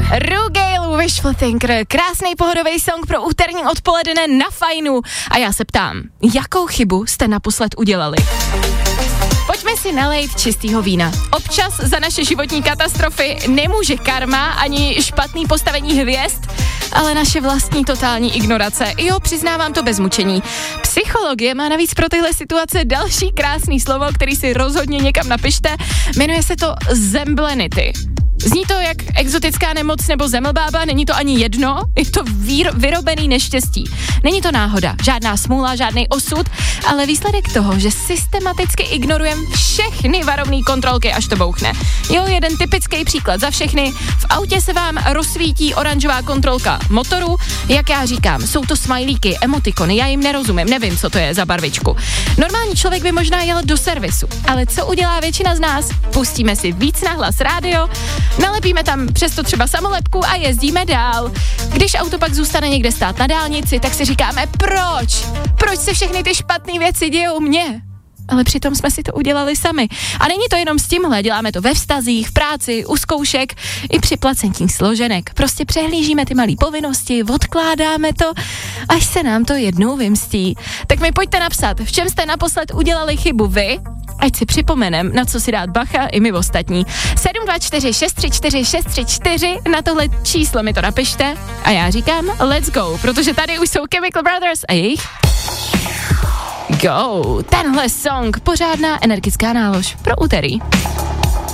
Rugale Wishful Thinker, krásný pohodový song pro úterní odpoledne na Fajnu. A já se ptám, jakou chybu jste naposled udělali? Pojďme si nalejt čistýho vína. Občas za naše životní katastrofy nemůže karma ani špatný postavení hvězd, ale naše vlastní totální ignorace. Jo, přiznávám to bez mučení. Psychologie má navíc pro tyhle situace další krásný slovo, který si rozhodně někam napište. Jmenuje se to zemblenity. Zní to jak exotická nemoc nebo zemlbába, není to ani jedno, je to vyrobený neštěstí. Není to náhoda, žádná smůla, žádný osud, ale výsledek toho, že systematicky ignorujeme všechny varovné kontrolky, až to bouchne. Jo, jeden typický příklad za všechny. V autě se vám rozsvítí oranžová kontrolka motoru, jak já říkám, jsou to smajlíky, emotikony, já jim nerozumím, nevím, co to je za barvičku. Normální člověk by možná jel do servisu, ale co udělá většina z nás? Pustíme si víc nahlas rádio, nalepíme tam přesto třeba samolepku a jezdíme dál. Když auto pak zůstane někde stát na dálnici, tak si říkáme, proč se všechny ty špatné věci dějou mně? Ale přitom jsme si to udělali sami. A není to jenom s tímhle, děláme to ve vztazích, v práci, u zkoušek, i při placení složenek. Prostě přehlížíme ty malé povinnosti, odkládáme to, až se nám to jednou vymstí. Tak mi pojďte napsat, v čem jste naposled udělali chybu vy, ať si připomenem, na co si dát bacha i my ostatní. 724 634 634, na tohle číslo mi to napište a já říkám let's go, protože tady už jsou Chemical Brothers a jejich Go. Tenhle song, pořádná energická nálož pro úterý.